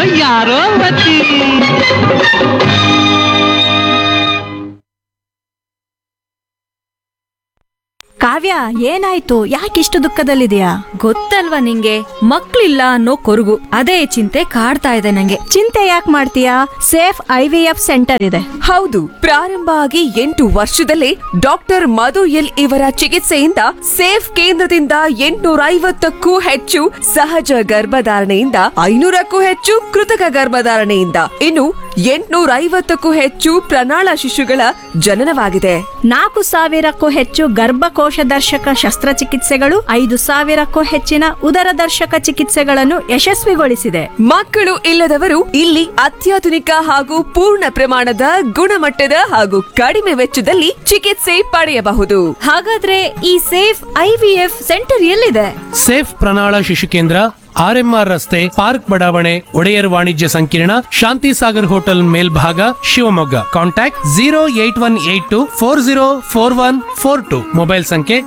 ಯಾರೋ ಮತಿ. ಕಾವ್ಯ, ಏನಾಯ್ತು? ಯಾಕಿಷ್ಟು ದುಃಖದಲ್ಲಿದೆಯಾ? ಗೊತ್ತಲ್ವಾ ನಿಂಗೆ, ಮಕ್ಳಿಲ್ಲ ಅನ್ನೋ ಕೊರಗು. ಅದೇ ಚಿಂತೆ ಕಾಡ್ತಾ ಇದೆ ನಂಗೆ. ಚಿಂತೆ ಯಾಕೆ ಮಾಡ್ತೀಯಾ? ಸೇಫ್ IVF ಸೆಂಟರ್ ಇದೆ. ಹೌದು, ಪ್ರಾರಂಭ ಆಗಿ 8 ವರ್ಷದಲ್ಲೇ ಡಾಕ್ಟರ್ ಮಧು ಎಲ್ ಇವರ ಚಿಕಿತ್ಸೆಯಿಂದ ಸೇಫ್ ಕೇಂದ್ರದಿಂದ 850ಕ್ಕೂ ಹೆಚ್ಚು ಸಹಜ ಗರ್ಭಧಾರಣೆಯಿಂದ 500ಕ್ಕೂ ಹೆಚ್ಚು ಕೃತಕ ಗರ್ಭಧಾರಣೆಯಿಂದ ಇನ್ನು 850ಕ್ಕೂ ಹೆಚ್ಚು ಪ್ರಣಾಳ ಶಿಶುಗಳ ಜನನವಾಗಿದೆ. 4,000ಕ್ಕೂ ಹೆಚ್ಚು ಗರ್ಭಕೋಶ ದರ್ಶಕ ಶಸ್ತ್ರಚಿಕಿತ್ಸೆಗಳು, 5,000ಕ್ಕೂ ಹೆಚ್ಚಿನ ಉದರ ದರ್ಶಕ ಚಿಕಿತ್ಸೆಗಳನ್ನು ಯಶಸ್ವಿಗೊಳಿಸಿದೆ. ಮಕ್ಕಳು ಇಲ್ಲದವರು ಇಲ್ಲಿ ಅತ್ಯಾಧುನಿಕ ಹಾಗೂ ಪೂರ್ಣ ಪ್ರಮಾಣದ ಗುಣಮಟ್ಟದ ಹಾಗೂ ಕಡಿಮೆ ವೆಚ್ಚದಲ್ಲಿ ಚಿಕಿತ್ಸೆ ಪಡೆಯಬಹುದು. ಹಾಗಾದ್ರೆ ಈ ಸೇಫ್ IVF ಸೆಂಟರ್ ಎಲ್ಲಿದೆ? ಸೇಫ್ ಪ್ರಣಾಳ ಶಿಶು ಕೇಂದ್ರ RMR ರಸ್ತೆ, ಪಾರ್ಕ್ ಬಡಾವಣೆ, ಒಡೆಯರ್ ವಾಣಿಜ್ಯ ಸಂಕೀರ್ಣ, ಶಾಂತಿ ಸಾಗರ್ ಹೋಟೆಲ್ ಮೇಲ್ಭಾಗ, ಶಿವಮೊಗ್ಗ. ಕಾಂಟ್ಯಾಕ್ಟ್ 08184044142. ಮೊಬೈಲ್ ಸಂಖ್ಯೆ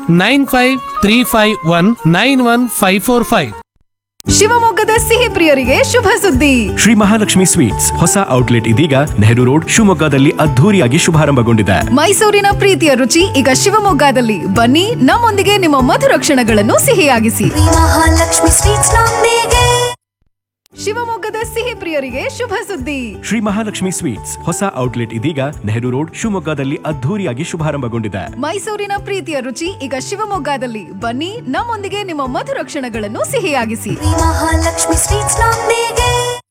9535191545. ಶಿವಮೊಗ್ಗದ ಸಿಹಿ ಪ್ರಿಯರಿಗೆ ಶುಭ ಸುದ್ದಿ. ಶ್ರೀ ಮಹಾಲಕ್ಷ್ಮಿ ಸ್ವೀಟ್ಸ್ ಹೊಸ ಔಟ್ಲೆಟ್ ಇದೀಗ ನೆಹರು ರೋಡ್ ಶಿವಮೊಗ್ಗದಲ್ಲಿ ಅದ್ಧೂರಿಯಾಗಿ ಶುಭಾರಂಭಗೊಂಡಿದೆ. ಮೈಸೂರಿನ ಪ್ರೀತಿಯ ರುಚಿ ಈಗ ಶಿವಮೊಗ್ಗದಲ್ಲಿ. ಬನ್ನಿ, ನಮ್ಮೊಂದಿಗೆ ನಿಮ್ಮ ಮಧುರ ಕ್ಷಣಗಳನ್ನು ಸಿಹಿಯಾಗಿಸಿ. ಮಹಾಲಕ್ಷ್ಮಿ ಸ್ವೀಟ್ಸ್ ನೊಂದಿಗೆ. ಶಿವಮೊಗ್ಗದ ಸಿಹಿ ಪ್ರಿಯರಿಗೆ ಶುಭ ಸುದ್ದಿ. ಶ್ರೀ ಮಹಾಲಕ್ಷ್ಮಿ ಸ್ವೀಟ್ಸ್ ಹೊಸ ಔಟ್ಲೆಟ್ ಇದೀಗ ನೆಹರು ರೋಡ್ ಶಿವಮೊಗ್ಗದಲ್ಲಿ ಅದ್ಧೂರಿಯಾಗಿ ಶುಭಾರಂಭಗೊಂಡಿದೆ. ಮೈಸೂರಿನ ಪ್ರೀತಿಯ ರುಚಿ ಈಗ ಶಿವಮೊಗ್ಗದಲ್ಲಿ. ಬನ್ನಿ, ನಮ್ಮೊಂದಿಗೆ ನಿಮ್ಮ ಮಧುರ ಕ್ಷಣಗಳನ್ನು ಸಿಹಿಯಾಗಿಸಿ. ಮಹಾಲಕ್ಷ್ಮಿ ಸ್ವೀಟ್ಸ್ ನೊಂದಿಗೆ.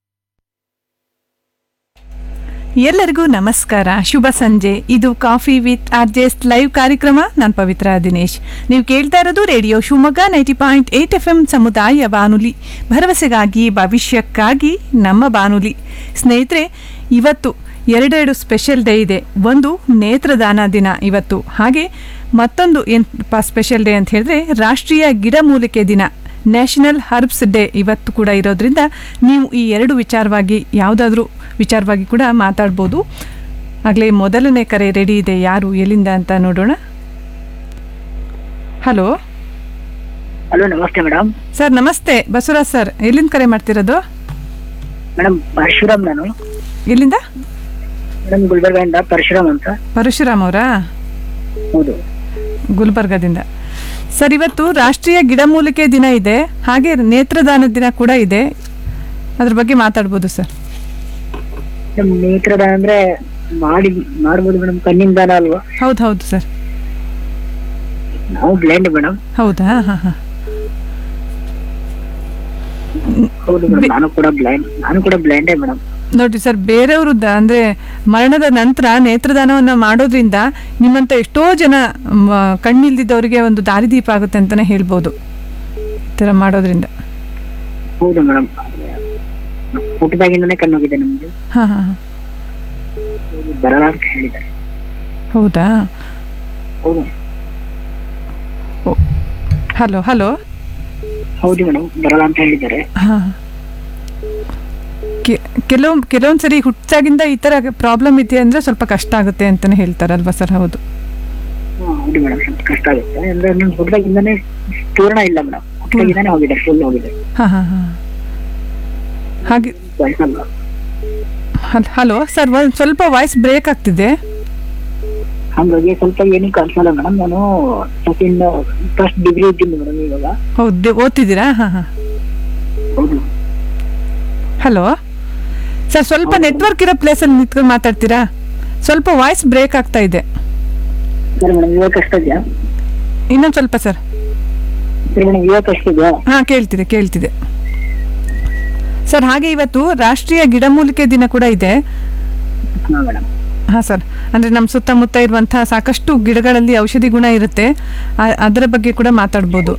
ಎಲ್ಲರಿಗೂ ನಮಸ್ಕಾರ, ಶುಭ ಸಂಜೆ. ಇದು ಕಾಫಿ ವಿತ್ RJ's ಲೈವ್ ಕಾರ್ಯಕ್ರಮ. ನಾನು ಪವಿತ್ರ ದಿನೇಶ್. ನೀವು ಕೇಳ್ತಾ ಇರೋದು ರೇಡಿಯೋ ಶಿವಮೊಗ್ಗ 90.8 FM ಸಮುದಾಯ ಬಾನುಲಿ, ಭರವಸೆಗಾಗಿ ಭವಿಷ್ಯಕ್ಕಾಗಿ ನಮ್ಮ ಬಾನುಲಿ. ಸ್ನೇಹಿತರೆ, ಇವತ್ತು ಎರಡೆರಡು ಸ್ಪೆಷಲ್ ಡೇ ಇದೆ. ಒಂದು ನೇತ್ರದಾನ ದಿನ ಇವತ್ತು, ಹಾಗೆ ಮತ್ತೊಂದು ಏನಪ್ಪ ಸ್ಪೆಷಲ್ ಡೇ ಅಂತ ಹೇಳಿದ್ರೆ ರಾಷ್ಟ್ರೀಯ ಗಿಡಮೂಲಿಕೆ ದಿನ, ನ್ಯಾಷನಲ್ ಹರ್ಬ್ಸ್ ಡೇ ಇವತ್ತು ಕೂಡ ಇರೋದ್ರಿಂದ ನೀವು ಈ ಎರಡು ವಿಚಾರವಾಗಿ ಯಾವುದಾದ್ರೂ ವಿಚಾರವಾಗಿ ಕೂಡ ಮಾತಾಡ್ಬೋದು. ಆಗಲೇ ಮೊದಲನೇ ಕರೆ ರೆಡಿ ಇದೆ. ಯಾರು ಎಲ್ಲಿಂದ ಅಂತ ನೋಡೋಣ. ಹಲೋ. ಹಲೋ, ನಮಸ್ತೆ ಮೇಡಮ್. ಸರ್ ನಮಸ್ತೆ. ಬಸವರಾಜ್ ಸರ್, ಎಲ್ಲಿಂದ ಕರೆ ಮಾಡ್ತಿರೋದು? ಮೇಡಮ್ ಪರಶುರಾಮ್. ನಾನು ಎಲ್ಲಿಂದ? ಮೇಡಮ್ ಗುಲ್ಬರ್ಗದಿಂದ ಪರಶುರಾಮ್ ಅಂತ. ಪರಶುರಾಮ್ ಅವರಾ? ಹೌದು, ಗುಲ್ಬರ್ಗದಿಂದ. ಸರ್, ಇವತ್ತು ರಾಷ್ಟ್ರೀಯ ಗಿಡಮೂಲಿಕೆ ದಿನ ಇದೆ, ಹಾಗೆ ನೇತ್ರದಾನ ದಿನ ಕೂಡ ಇದೆ. ಅದ್ರ ಬಗ್ಗೆ ಮಾತಾಡ್ಬೋದು ಸರ್. ನೇತ್ರದಾನ ಅಂದ್ರೆ ಮಾಡ್ಬೋದು ಮೇಡಮ್. ಕಣ್ಣಿನ ದಾನ ಅಲ್ವಾ? ಹೌದು ಹೌದು ಸರ್. ನಾವು ಬ್ಲೈಂಡ್ ಮೇಡಮ್. ಹೌದಾ? ಹಾ ಹಾ. ಹೌದು ಮೇಡಮ್, ನಾನು ಕೂಡ ಬ್ಲೈಂಡೇ ಮೇಡಮ್. ನೋಡ್ರಿ ಸರ್, ಬೇರೆಯವರು ಅಂದ್ರೆ ಮರಣದ ನಂತರ ನೇತ್ರದಾನವನ್ನು ಮಾಡೋದ್ರಿಂದ ನಿಮ್ಮಂತ ಎಷ್ಟೋ ಜನ ಕಣ್ಣಿಲ್ದಿದ್ದವರಿಗೆ ಒಂದು ದಾರಿದೀಪ ಆಗುತ್ತೆ ಅಂತಾನೆ ಹೇಳ್ಬೋದು ಈ ಥರ ಮಾಡೋದ್ರಿಂದ. ಹೌದು ಮೇಡಮ್, ಹುಟ್ಟಿದಾಗಿಂದನೇ ಕಣ್ಣೋಗಿದೆ ನಮ್ಗೆ. ಹಾ ಹಾ. ಬರಲ್ಲ ಅಂತ ಹೇಳಿದ್ದಾರೆ. ಹೌದಾ? ಹೌದು. Hello hello. ಹೌದು ಮೇಡಮ್, ಬರಲ್ಲ ಅಂತ ಹೇಳಿದ್ದಾರೆ. ಹಾ. ಕೆಲವೊಂದು ಸರಿ ಹುಟ್ಟಾಗಿಂದ ಈ ತರ ಪ್ರಾಬ್ಲಮ್ ಇದೆ ಅಂದ್ರೆ ಸ್ವಲ್ಪ ಕಷ್ಟ ಆಗುತ್ತೆ ಅಂತಾನೆ ಹೇಳ್ತಾರಲ್ವಾ ಸರ್? ಹೌದು. ಹೌದು ಮೇಡಮ್, ಸ್ವಲ್ಪ ಕಷ್ಟ ಆಗುತ್ತೆ ಅಂದ್ರೆ ನನ್ನ ಹುಟ್ಟಿದಾಗಿಂದನೇ ಪೂರ್ಣ ಇಲ್ಲ ಮೇಡಮ್. ಹುಟ್ಟಿದಾಗಿಂದನೇ ಹೋಗಿದೆ, ಫುಲ್ ಹೋಗಿದೆ. ಹಾ ಹಾ ಹಾ. ಹಾಗೆ. ಹಲೋ ಸರ್, ಒಂದು ಸ್ವಲ್ಪ ವಾಯ್ಸ್ ಬ್ರೇಕ್ ಆಗ್ತಿದೆ. ಹಾಗಾಗಿ ಸ್ವಲ್ಪ ಏನೂ ಕಲ್ಸಲ್ಲ ಮೇಡಮ್. ನಾನು ಫಸ್ಟ್ ಡಿಗ್ರಿ ಇದ್ದೀನಿ ಮೇಡಮ್ ಇವಾಗ. ಹೌದು, ಓದ್ತಿದ್ದೀರಾ? ಹಾ ಹಾ. ಹೌದು. ಹಲೋ ಸರ್, ಸ್ವಲ್ಪ ನೆಟ್ವರ್ಕ್ ಇರೋ ಪ್ಲೇಸಲ್ಲಿ ನಿಂತ್ಕೊಂಡು ಮಾತಾಡ್ತೀರಾ? ಸ್ವಲ್ಪ ವಾಯ್ಸ್ ಬ್ರೇಕ್ ಆಗ್ತಾ ಇದೆ. ಸರಿ ಮೇಡಮ್, ಇವಾಗ ಕಷ್ಟ ಇದೆಯಾ? ಇನ್ನೊಂದು ಸ್ವಲ್ಪ ಸರ್. ಸರಿ ಮೇಡಮ್, ಇವಾಗ ಕಷ್ಟ ಇದೆಯಾ? ಹಾ, ಕೇಳ್ತಿದೆ ಸರ್. ಹಾಗೆ ಇವತ್ತು ರಾಷ್ಟ್ರೀಯ ಗಿಡಮೂಲಿಕೆ ದಿನ ಕೂಡ ಇದೆ. ಹಾ ಸರ್, ಅಂದ್ರೆ ನಮ್ಮ ಸುತ್ತಮುತ್ತ ಇರುವಂತಹ ಸಾಕಷ್ಟು ಗಿಡಗಳಲ್ಲಿ ಔಷಧಿ ಗುಣ ಇರುತ್ತೆ, ಅದರ ಬಗ್ಗೆ ಕೂಡ ಮಾತಾಡ್ಬೋದು.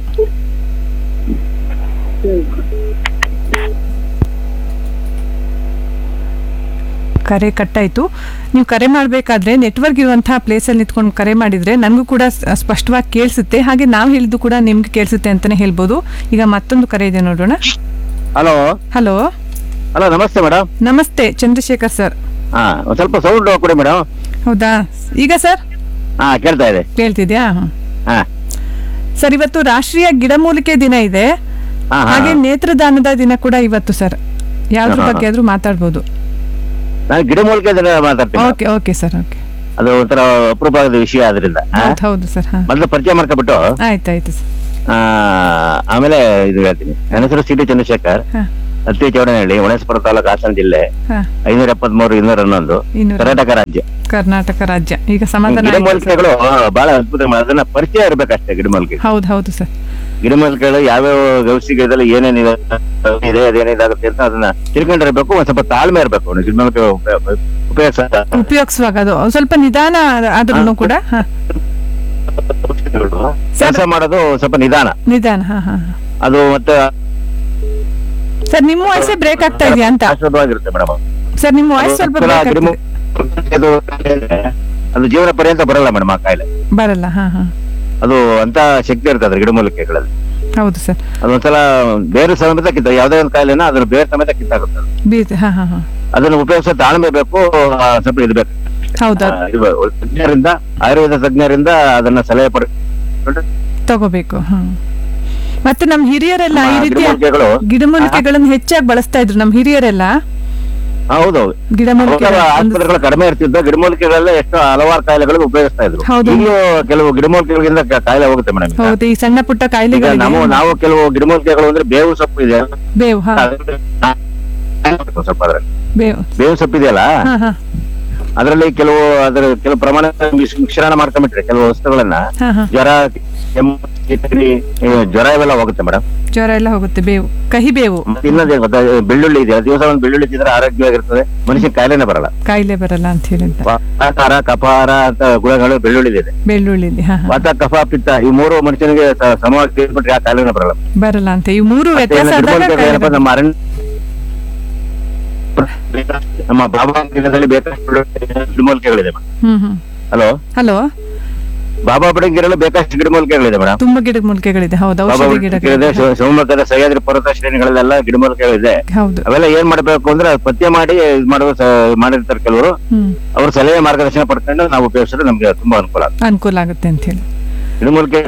ಕರೆ ಕಟ್ಟಾಯಿತು. ನೀವು ಕರೆ ಮಾಡಬೇಕಾದ್ರೆ ನೆಟ್ವರ್ಕ್ ಇರುವಂತಹ ಪ್ಲೇಸಲ್ಲಿ ನಿಂತ್ಕೊಂಡು ಕರೆ ಮಾಡಿದರೆ ನನಗೂ ಕೂಡ ಸ್ಪಷ್ಟವಾಗಿ ಕೇಳಿಸುತ್ತೆ, ಹಾಗೆ ನಾವು ಹೇಳಿದ್ದು ಕೂಡ ನಿಮ್ಗೆ ಕೇಳಿಸುತ್ತೆ ಅಂತಲೇ ಹೇಳ್ಬೋದು. ಈಗ ಮತ್ತೊಂದು ಕರೆ ಇದೆ, ನೋಡೋಣ. Hello hello. ಹಲೋ, ನಮಸ್ತೆ ಮೇಡಮ್. ನಮಸ್ತೆ, ಚಂದ್ರಶೇಖರ್ ಸರ್. ಒಂದು ಸ್ವಲ್ಪ ಸೌಂಡ್ ಕೊಡಿ ಮೇಡಮ್. ಹೌದಾ? ಈಗ ಸರ್ ಕೇಳ್ತಾ ಇದೆ. ಕೇಳ್ತಿದ್ಯಾ? ಸರ್, ಇವತ್ತು ರಾಷ್ಟ್ರೀಯ ಗಿಡಮೂಲಿಕೆ ದಿನ ಇದೆ, ಹಾಗೆ ನೇತ್ರದಾನದ ದಿನ ಕೂಡ ಇವತ್ತು ಸರ್. ಯಾವ್ದ್ರ ಬಗ್ಗೆ ಆದ್ರೂ ಮಾತಾಡ್ಬೋದು. ನಾನು ಗಿಡಮೂಲಿಕೆ ಮಾತಾಡ್ತೀನಿ. Okay okay sir, okay. ಅದು ಒಂಥರ ಅಪರೂಪವಾದ ವಿಷಯ ಆದ್ರಿಂದ ಹೌದು ಸರ್. ಮೊದಲು ಪರಿಚಯ ಮಾಡ್ಕೊಬಿಟ್ಟು ಆಯ್ತಾಯ್ತು ಸರ್. ಆಮೇಲೆ ಇದು ಹೇಳ್ತೀನಿ. ನನ್ನ ಹೆಸರು ಸಿ ಟಿ ಚಂದ್ರಶೇಖರ್, ಹತ್ತಿ ಚೌಡನಹಳ್ಳಿ, ಹೊಣೇಶ್ವರ ತಾಲೂಕು, ಹಾಸನ ಜಿಲ್ಲೆ, 573 211, ಕರ್ನಾಟಕ ರಾಜ್ಯ. ಕರ್ನಾಟಕ ರಾಜ್ಯ. ಈಗ ಸಮಾಧಾನ. ಗಿಡಮೂಲಿಕೆಗಳು ಬಹಳ ಅದ್ಭುತ, ಅದನ್ನ ಪರಿಚಯ ಇರ್ಬೇಕಷ್ಟೇ ಗಿಡಮೂಲಿಕೆ. ಹೌದು ಹೌದು ಸರ್. ಗಿಡಮೂಲಿಕೆಗಳು ಯಾವ್ಯಾವ ಔಷಧಿಗಳಲ್ಲಿ ಏನೇನಿದೆ ಅದೇನೇನಾಗುತ್ತೆ ಅಂತ ಅದನ್ನ ತಿಳ್ಕೊಂಡಿರ್ಬೇಕು. ಒಂದ್ ಸ್ವಲ್ಪ ತಾಳ್ಮೆ ಇರ್ಬೇಕು ಗಿಡಮೂಲಿಕೆ ಉಪಯೋಗಿಸುವಾಗ. ಅದು ಸ್ವಲ್ಪ ನಿಧಾನ ಆದ್ರೂ ಕೂಡ ಕೆಲಸ ಮಾಡೋದು ಸ್ವಲ್ಪ ನಿಧಾನ. ಅದು ಮತ್ತೆ ಸರ್ ನಿಮ್ಮ ವಾಯ್ಸ್ ಬ್ರೇಕ್ ಆಗ್ತಾ ಇದೆಯಾ ಅಂತ. ಆಶೀರ್ವಾದವಾಗಿರುತ್ತೆ ಮೇಡಮ್. ಸರ್ ನಿಮ್ಮ ವಾಯ್ಸ್ ಸ್ವಲ್ಪ ಅದು ಜೀವನ ಪರ್ಯಂತ ಬರಲ್ಲ ಮೇಡಮ್, ಆ ಕಾಯಿಲೆ ಬರಲ್ಲ. ಅದು ಅಂತ ಶಕ್ತಿ ಇರ್ತದೆ ಗಿಡಮೂಲಿಕೆಗಳಲ್ಲಿ. ಹೌದು ಸರ್. ಅದೊಂದ್ಸಲ ಬೇರೆ ಸಮೇತ ಕಿತ್ತ, ಯಾವ್ದೇ ಒಂದು ಕಾಯಿಲೆನ ಅದ್ರ ಬೇರೆ ಸಮೇತ ಕಿತ್ತಾಗುತ್ತೆ. ಅದನ್ನ ಉಪಯೋಗಿಸೋ ತಾಳ್ಮೆ ಬೇಕು, ಸ್ವಲ್ಪ ಇದು ಬೇಕು. ತಜ್ಞರಿಂದ, ಆಯುರ್ವೇದ ತಜ್ಞರಿಂದ ಅದನ್ನ ಸಲಹೆ ತಗೋಬೇಕು. ಮತ್ತೆ ನಮ್ ಹಿರಿಯರೆಲ್ಲ ಈ ರೀತಿಯ ಗಿಡಮೂಲಿಕೆಗಳನ್ನು ಹೆಚ್ಚಾಗಿ ಬಳಸ್ತಾ ಇದ್ರು ನಮ್ ಹಿರಿಯರೆಲ್ಲ. ಹೌದೌದು, ಆಸ್ಪತ್ರೆಗಳು ಕಡಿಮೆ ಇರ್ತಿದ್ದ ಗಿಡಮೂಲಿಕೆಗಳೆಲ್ಲ ಎಷ್ಟು ಹಲವಾರು ಕಾಯಿಲೆಗಳಿಗೆ ಉಪಯೋಗಿಸ್ತಾ ಇದ್ರು. ಈಗಲೂ ಕೆಲವು ಗಿಡಮೂಲಿಕೆಗಳಿಂದ ಕಾಯಿಲೆ ಹೋಗುತ್ತೆ ಮೇಡಮ್. ಹೌದು, ಈ ಸಣ್ಣ ಪುಟ್ಟ ಕಾಯಿಲೆಗಳು. ನಾವು ಕೆಲವು ಗಿಡಮೂಲಿಕೆಗಳು ಅಂದ್ರೆ ಬೇವು ಸೊಪ್ಪು ಇದೆ, ಬೇವು ಸ್ವಲ್ಪ ಅದ್ರಲ್ಲಿ ಬೇವು ಸೊಪ್ಪು ಇದೆಯಲ್ಲ, ಅದರಲ್ಲಿ ಕೆಲವು ಪ್ರಮಾಣ ಮಿಶ್ರಣ ಮಾಡ್ಕೊಂಡ್ಬಿಟ್ರೆ ಕೆಲವು ವಸ್ತುಗಳನ್ನ ಜ್ವರ, ಕೆಮ್ಮು, ಜ್ವರ ಇವೆಲ್ಲ ಹೋಗುತ್ತೆ ಮೇಡಮ್. ಜ್ವರ ಎಲ್ಲ ಹೋಗುತ್ತೆ. ಬೇವು, ಕಹಿ ಬೇವು. ಇನ್ನೊಂದೇ ಗೊತ್ತಾ, ಬೆಳ್ಳುಳ್ಳಿ ಇದೆ, ದಿವಸ ಒಂದು ಬೆಳ್ಳುಳ್ಳಿ ತಿಂದ್ರೆ ಆರೋಗ್ಯವಾಗಿರ್ತದೆ, ಮನುಷ್ಯ ಕಾಯಿಲೆನೇ ಬರಲ್ಲ. ಕಾಯಿಲೆ ಬರಲ್ಲ ಅಂತ ಹೇಳಿ. ವಾತಾರ, ಕಫಾರ ಅಂತ ಗುಣಗಳು ಬೆಳ್ಳುಳ್ಳಿ ಇದೆ. ಬೆಳ್ಳುಳ್ಳಿ ವಾತ, ಕಫ, ಪಿತ್ತ ಈ ಮೂರು ಮನುಷ್ಯನಿಗೆ ಸಮವಾಗಿ ಸೇರ್ಬಿಟ್ರೆ ಆ ಕಾಯಿಲೆನೇ ಬರಲ್ಲ ಅಂತ. ಈ ಮೂರು ವ್ಯತ್ಯಾಸ ನಮ್ಮ ಬಾಬಾ ಗಿಡದಲ್ಲಿ ಬೇಕಾದಷ್ಟು ಗಿಡಮೂಲಿಕೆಗಳಿದೆ. ಹಲೋ ಹಲೋ, ಬಾಬಾ ಬಡಂಗಿರಲು ಬೇಕಷ್ಟು ಗಿಡಮೂಲಿಕೆಗಳಿದೆ ಮೇಡಮ್. ತುಂಬಾ ಗಿಡಮೂಲಿಕೆಗಳಿದೆ. ಹೌದು, ಔಷಧಿ ಗಿಡಗಳಿದೆ. ಶಿವಮೊಗ್ಗದ ಸಹ್ಯಾದ್ರಿ ಪರ್ವತ ಶ್ರೇಣಿಗಳೆಲ್ಲ ಗಿಡಮೂಲಿಕೆಗಳಿದೆ. ಅವೆಲ್ಲ ಏನ್ ಮಾಡ್ಬೇಕು ಅಂದ್ರೆ ಪತ್ತೆ ಮಾಡಿ ಮಾಡಿರ್ತಾರೆ ಕೆಲವರು. ಅವ್ರ ಸಲಹೆ ಮಾರ್ಗದರ್ಶನ ಪಡ್ಕೊಂಡು ನಾವು ಉಪಯೋಗಿಸಿದ್ರೆ ನಮ್ಗೆ ತುಂಬಾ ಅನುಕೂಲ ಆಗುತ್ತೆ ಅಂತ ಹೇಳಿ. ಗಿಡಮೂಲಿಕೆ